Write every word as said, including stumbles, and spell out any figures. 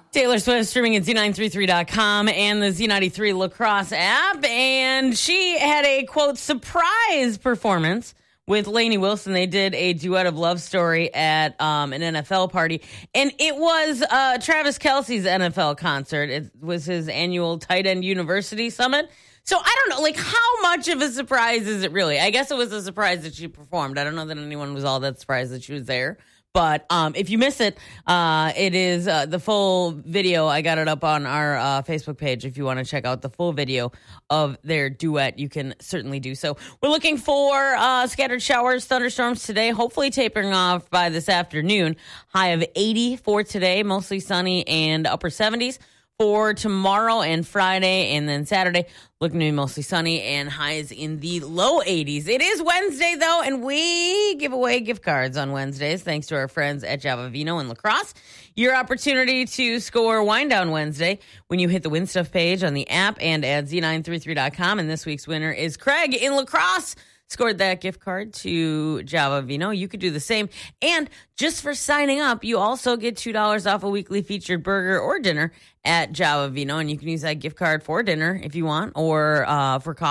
Taylor Swift streaming at Z nine thirty-three dot com and the Z ninety-three Lacrosse app. And she had a, quote, surprise performance with Lainey Wilson. They did a duet of Love Story at um, an N F L party. And it was uh, Travis Kelce's N F L concert. It was his annual Tight End University Summit. So I don't know, like, how much of a surprise is it really? I guess it was a surprise that she performed. I don't know that anyone was all that surprised that she was there. But um, if you miss it, uh, it is uh, the full video. I got it up on our uh, Facebook page. If you want to check out the full video of their duet, you can certainly do so. We're looking for uh, scattered showers, thunderstorms today, hopefully tapering off by this afternoon. High of eighty for today, mostly sunny and upper seventies. For tomorrow and Friday and then Saturday, looking to be mostly sunny and highs in the low eighties. It is Wednesday, though, and we give away gift cards on Wednesdays thanks to our friends at Java Vino and Lacrosse. Your opportunity to score Wind Down Wednesday when you hit the Win Stuff page on the app and at Z nine thirty-three dot com. And this week's winner is Craig in Lacrosse. Scored that gift card to Java Vino. You could do the same. And just for signing up, you also get two dollars off a weekly featured burger or dinner at Java Vino. And you can use that gift card for dinner if you want or uh, for coffee.